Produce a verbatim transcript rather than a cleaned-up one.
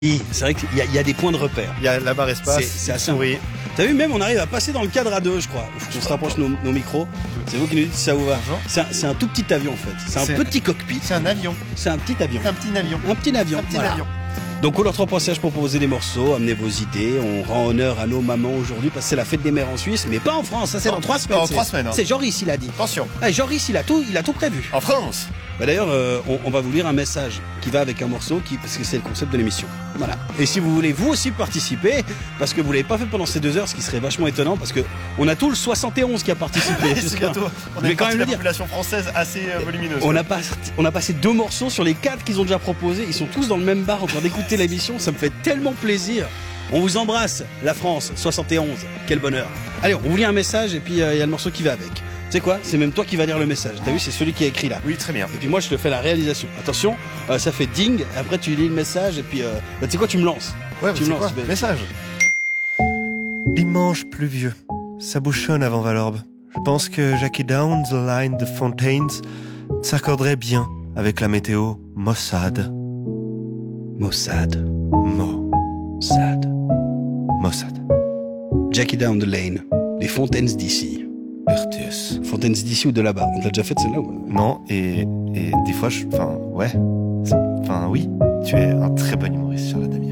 Oui, c'est vrai qu'il y, a- il y a des points de repère. Il y a la barre espace, C'est- c'est assez souris. T'as vu, même on arrive à passer dans le cadre à deux, je crois. Faut qu'on se rapproche nos, nos micros. C'est vous qui nous dites si ça vous va. Bonjour. C'est un, c'est un tout petit avion en fait. C'est un C'est- petit cockpit. C'est un avion. C'est un petit avion. Un petit avion. Un petit avion. Un petit voilà. avion. Donc Couleur trois point C H pour proposer des morceaux, amener vos idées. On rend honneur à nos mamans aujourd'hui parce que c'est la fête des mères en Suisse, mais pas en France. Ça c'est Non, dans trois semaines. dans c'est- trois semaines, hein. C'est Joris, il a dit. Attention. Ah, Joris, il a tout, il a tout prévu. En France. Bah d'ailleurs, euh, on, on va vous lire un message qui va avec un morceau, qui, parce que c'est le concept de l'émission. Voilà. Et si vous voulez vous aussi participer, parce que vous l'avez pas fait pendant ces deux heures, ce qui serait vachement étonnant, parce que on a tout le soixante et onze qui a participé. C'est bientôt. On Je a vais une quand partie même de le la dire. population française assez euh, volumineuse. On a, pas, on a passé deux morceaux sur les quatre qu'ils ont déjà proposés. Ils sont tous dans le même bar en train d'écouter l'émission. Ça me fait tellement plaisir. On vous embrasse, la France, soixante et onze. Quel bonheur. Allez, on vous lit un message et puis il euh, y a le morceau qui va avec. Tu sais quoi? C'est même toi qui vas lire le message. T'as vu, c'est celui qui a écrit là. Oui, très bien. Et puis moi, je te fais la réalisation. Attention, euh, ça fait ding. Après, tu lis le message et puis, euh, bah, tu sais quoi, tu me lances. Ouais, Tu c'est me quoi lances, mais- Message. Dimanche pluvieux. Ça bouchonne avant Valorbe. Je pense que Jackie Down, The Line de Fontaines s'accorderait bien avec la météo Mossad. Mossad. Mossad. Mossad. Jackie Down the Lane. Les Fontaines d'ici. Bertus. Fontaines d'ici ou de là-bas. On l'a déjà fait celle-là ou... Non, et, et des fois, je, enfin, ouais. C'est- Enfin, oui. Tu es un très bon humoriste, Charles Damien.